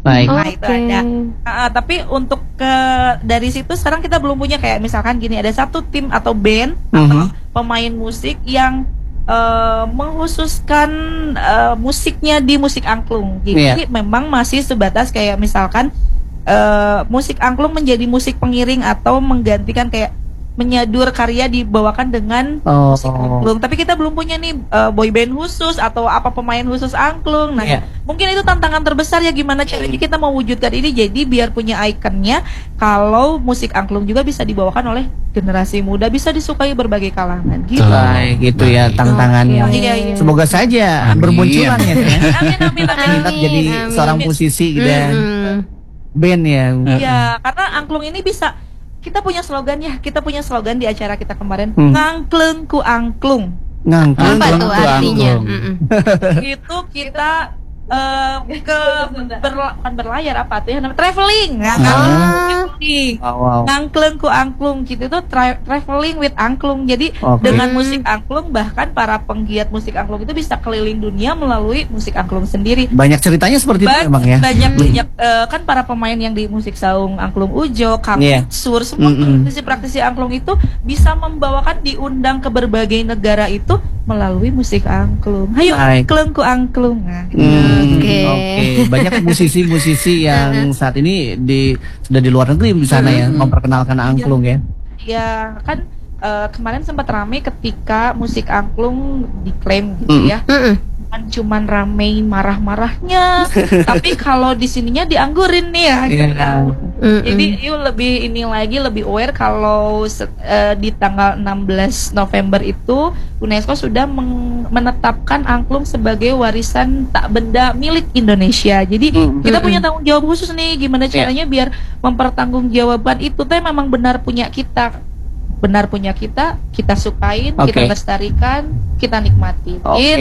Baik. Nah itu ada. Tapi untuk dari situ sekarang kita belum punya kayak misalkan gini, ada satu tim atau band atau pemain musik yang menghususkan musiknya di musik angklung. Jadi memang masih sebatas kayak misalkan musik angklung menjadi musik pengiring atau menggantikan kayak menyadur karya dibawakan dengan musik angklung. Tapi kita belum punya nih boyband khusus atau apa pemain khusus angklung. Nah, mungkin itu tantangan terbesar ya, gimana caranya kita mewujudkan ini jadi biar punya ikonnya. Kalau musik angklung juga bisa dibawakan oleh generasi muda, bisa disukai berbagai kalangan. Gitu. Baik, gitu ya tantangannya. Semoga saja bermunculan ya. Amin. Kita jadi seorang musisi dan band ya. Iya, karena angklung ini bisa. Kita punya slogan di acara kita kemarin, ngangkleng ku angklung. Ngangkleng apa tuh artinya? Itu kita bukan berlayar apa tuh ya namanya, traveling. Ngangkleng ku angklung gitu, itu traveling with angklung. Jadi dengan musik angklung, bahkan para penggiat musik angklung itu bisa keliling dunia melalui musik angklung sendiri. Banyak ceritanya seperti itu memang ya. Banyak kan para pemain yang di musik saung angklung ujo, sur, semua praktisi angklung itu bisa membawakan, diundang ke berbagai negara itu melalui musik angklung. Hayo angklung ku angklung. Oke. Banyak musisi-musisi yang saat ini sudah di luar negeri di sana ya, memperkenalkan angklung ya. Ya kan kemarin sempat ramai ketika musik angklung diklaim gitu ya. Cuman rame marah-marahnya, tapi kalau di sininya dianggurin nih ya. Jadi yuk lebih lebih aware kalau di tanggal 16 November itu UNESCO sudah menetapkan angklung sebagai warisan tak benda milik Indonesia. Jadi kita punya tanggung jawab khusus nih, gimana caranya biar mempertanggungjawabkan itu teh memang benar punya kita. Kita sukain, kita lestarikan, kita nikmati.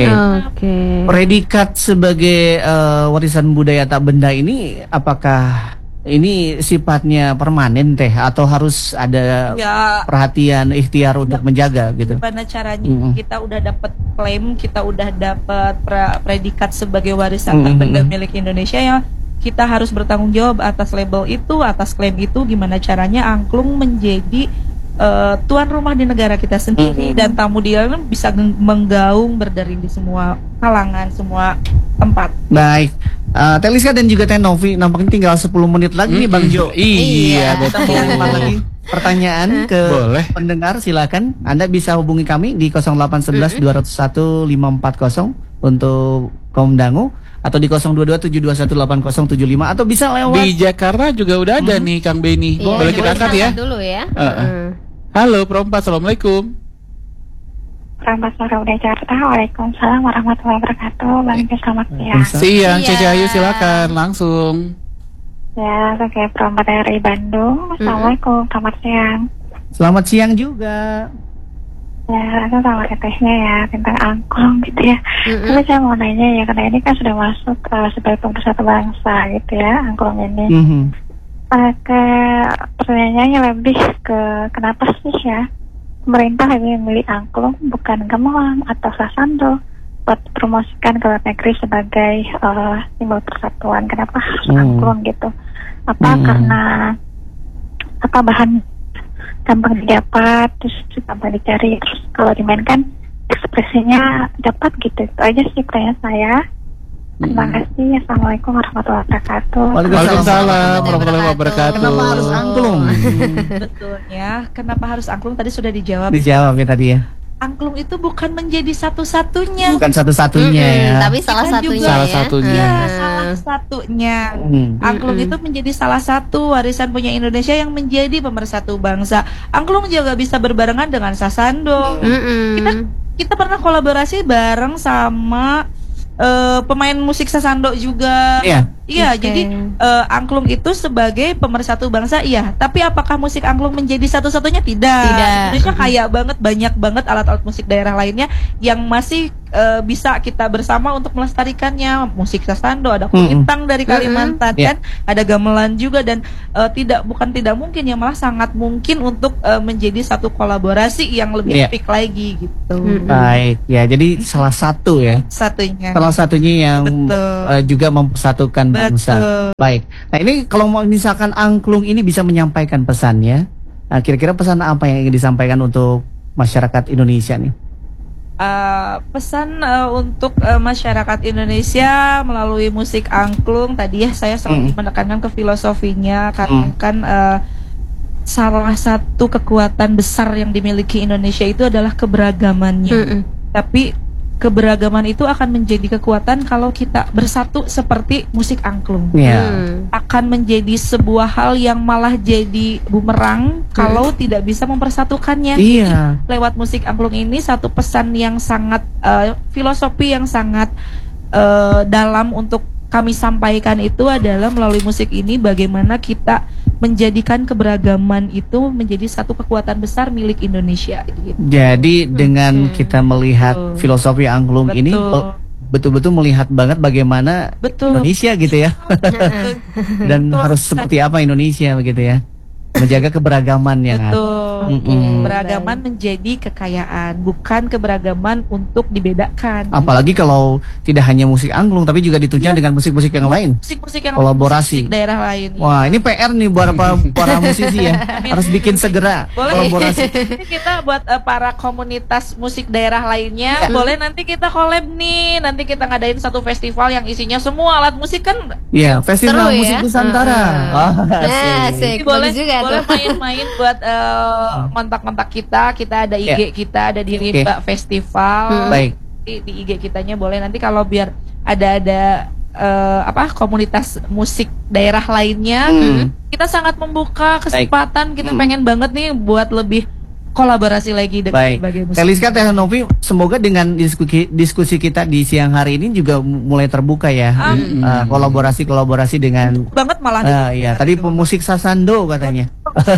Predikat sebagai warisan budaya tak benda ini, apakah ini sifatnya permanen teh atau harus ada perhatian ikhtiar untuk menjaga gitu? Gimana caranya kita udah dapat klaim, kita udah dapat predikat sebagai warisan tak benda milik Indonesia ya. Kita harus bertanggung jawab atas label itu, atas klaim itu. Gimana caranya angklung menjadi tuan rumah di negara kita sendiri dan tamu dia bisa menggaung berdering di semua kalangan, semua tempat. Baik, Teliska dan juga Tenovi, nampaknya tinggal 10 menit lagi nih Bang Jo. Iya, betul. Lagi pertanyaan ke pendengar, silakan Anda bisa hubungi kami di 0811 201 540 untuk kaum dangu, atau di 022 721 8075, atau bisa lewat di Jakarta juga udah ada nih Kang Beni. Boleh kita angkat ya? Dulu ya. Halo Perempat, assalamualaikum. Perempat sore udah Jakarta. Waalaikumsalam warahmatullahi wabarakatuh. Bang Jo, selamat siang. Siang, Cece Ayu silakan langsung. Ya, saya Perempat dari Bandung. Assalamualaikum, selamat siang. Selamat siang juga. Ya, langsung sama tetehnya ya tentang angklung gitu ya. Tapi saya mau nanya ya, karena ini kan sudah masuk sebagai pemersatu bangsa gitu ya, angklung ini. Ke pertanyaannya lebih ke kenapa sih ya pemerintah lebih memilih angklung bukan gamelan atau sasando buat promosikan ke luar negeri sebagai simbol persatuan? Kenapa harus angklung gitu? Apa karena bahan gampang didapat, terus gampang dicari, terus kalau dimainkan ekspresinya dapat gitu? Itu aja sih pertanyaan saya. Terima kasih. Assalamualaikum warahmatullahi wabarakatuh. Waalaikumsalam warahmatullahi wabarakatuh. Kenapa harus angklung? Betul ya. Kenapa harus angklung? Tadi sudah dijawab. Dijawab ya tadi ya. Angklung itu bukan menjadi satu-satunya. Bukan satu-satunya ya. Tapi salah satunya. Salah satunya. Ya, salah satunya. Angklung itu menjadi salah satu warisan punya Indonesia yang menjadi pemersatu bangsa. Angklung juga bisa berbarengan dengan sasando. Kita pernah kolaborasi bareng sama pemain musik sasando juga. Iya, jadi angklung itu sebagai pemersatu bangsa, iya. Tapi apakah musik angklung menjadi satu-satunya? Tidak. Indonesia kaya banget, banyak banget alat-alat musik daerah lainnya yang masih bisa kita bersama untuk melestarikannya. Musik sasando, ada kulintang dari Kalimantan kan, ada gamelan juga, dan tidak mungkin ya, malah sangat mungkin untuk menjadi satu kolaborasi yang lebih epic lagi gitu. Baik, ya jadi salah satu ya. Salah satunya yang juga mempersatukan bangsa. Baik. Nah ini kalau misalkan angklung ini bisa menyampaikan pesannya, kira-kira pesan apa yang ingin disampaikan untuk masyarakat Indonesia nih? Pesan untuk masyarakat Indonesia melalui musik angklung tadi ya saya selalu menekankan ke filosofinya karena kan salah satu kekuatan besar yang dimiliki Indonesia itu adalah keberagamannya. Tapi keberagaman itu akan menjadi kekuatan kalau kita bersatu seperti musik angklung. Akan menjadi sebuah hal yang malah jadi bumerang kalau tidak bisa mempersatukannya. Lewat musik angklung ini satu pesan yang sangat filosofi yang sangat dalam untuk kami sampaikan itu adalah melalui musik ini bagaimana kita menjadikan keberagaman itu menjadi satu kekuatan besar milik Indonesia gitu. Jadi dengan kita melihat filosofi angklung ini betul-betul melihat banget bagaimana Indonesia gitu ya. Dan harus seperti apa Indonesia begitu ya. Menjaga keberagaman yang Keberagaman menjadi kekayaan, bukan keberagaman untuk dibedakan. Apalagi kalau tidak hanya musik angklung, tapi juga ditunjang dengan musik-musik yang lain. Musik-musik yang kolaborasi musik daerah lain. Wah, ini PR nih buat para musisi ya. Harus bikin segera kolaborasi. Ini kita buat para komunitas musik daerah lainnya, boleh nanti kita collab nih. Nanti kita ngadain satu festival yang isinya semua alat musik kan. Iya, festival musik Nusantara. Asik. Boleh main-main buat kontak-kontak kita ada IG kita ada di Rimba Festival. Baik. Di IG kitanya boleh nanti kalau biar ada komunitas musik daerah lainnya kita sangat membuka kesempatan. Kita pengen banget nih buat lebih kolaborasi lagi dengan sebagai musik. Teliska Teh Novi, semoga dengan diskusi kita di siang hari ini juga mulai terbuka ya. Kolaborasi dengan banget malah. Iya, tadi pemusik Sasando katanya.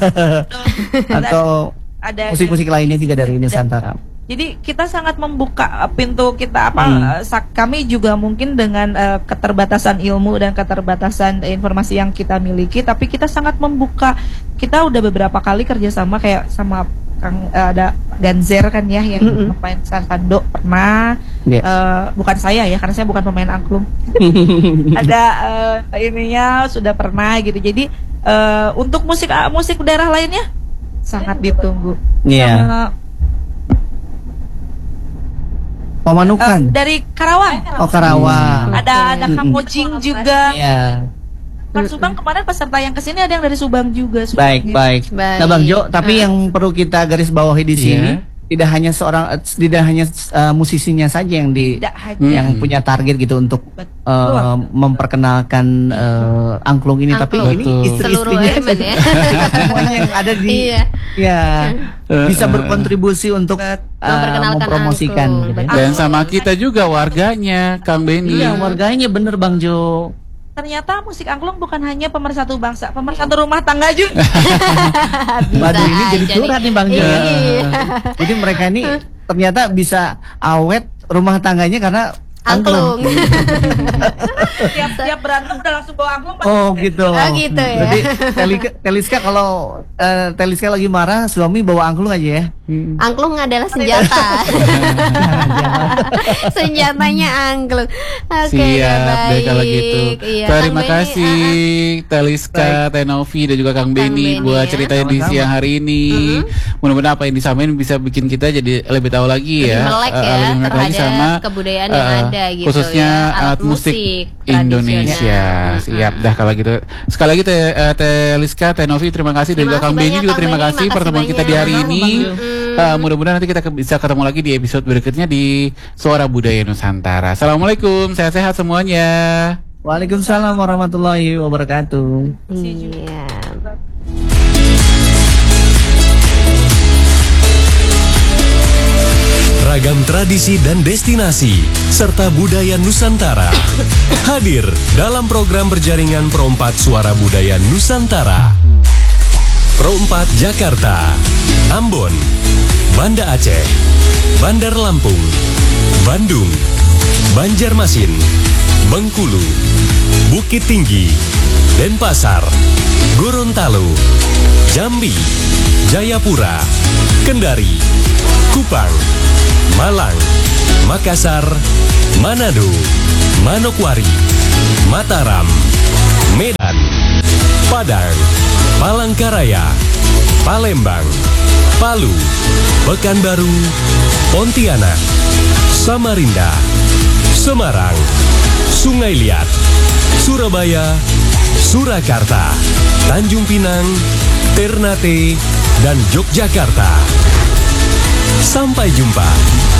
Atau ada musik-musik lainnya juga dari Nusantara. Jadi kita sangat membuka pintu kita kami juga mungkin dengan keterbatasan ilmu dan keterbatasan informasi yang kita miliki, tapi kita sangat membuka. Kita udah beberapa kali kerjasama kayak sama ada Ganzer kan ya yang pemain Sasando pernah. Bukan saya ya karena saya bukan pemain angklung. Ada ininya sudah pernah gitu. Jadi untuk musik daerah lainnya sangat ditunggu. Pemanukan dari Karawang. Karawang. Ada Kamojing juga. Kan Subang kemarin peserta yang kesini ada yang dari Subang juga. Baik. Nah Bang Jo, tapi yang perlu kita garis bawahi di sini tidak hanya musisinya saja yang yang punya target gitu untuk memperkenalkan angklung ini, tapi ini istri-istrinya semuanya yang ada di bisa berkontribusi untuk mempromosikan gitu. Dan sama kita juga warganya, Kang Beni. Iya, warganya bener Bang Jo. Ternyata musik angklung bukan hanya pemersatu bangsa, pemersatu rumah tangga juga. Waduh, ini jadi curhat nih Bang Jo. Jadi mereka ini ternyata bisa awet rumah tangganya karena angklung. Tiap berantem udah langsung bawa angklung. Oh gitu. Gitu ya. Jadi Teliska kalau Teliska lagi marah, suami bawa angklung aja ya. Angklung adalah senjata. Senjatanya angklung. Siap deh kalau gitu. Terima kasih Teliska, Teh Novi dan juga Kang Beni buat ceritanya di siang hari ini. Mudah-mudahan apa yang disampaikan bisa bikin kita jadi lebih tahu lagi ya. Melek ya terhadap sama kebudayaan yang ada gitu, khususnya alat musik Indonesia. Siap dah kalau gitu. Sekali lagi Teliska, Teh Novi terima kasih dan juga Kang Beni juga terima kasih pertemuan kita di hari ini. Mudah-mudahan nanti kita bisa ketemu lagi di episode berikutnya di Suara Budaya Nusantara. Assalamualaikum, sehat-sehat semuanya. Waalaikumsalam warahmatullahi wabarakatuh. Iya. Ragam tradisi dan destinasi serta budaya Nusantara hadir dalam program berjaringan Pro 4 Suara Budaya Nusantara. Pro 4 Jakarta, Ambon, Banda Aceh, Bandar Lampung, Bandung, Banjarmasin, Bengkulu, Bukit Tinggi, Denpasar, Gorontalo, Jambi, Jayapura, Kendari, Kupang, Malang, Makassar, Manado, Manokwari, Mataram, Medan, Padang, Palangkaraya, Palembang, Palu, Pekanbaru, Pontianak, Samarinda, Semarang, Sungai Liat, Surabaya, Surakarta, Tanjung Pinang, Ternate, dan Yogyakarta. Sampai jumpa.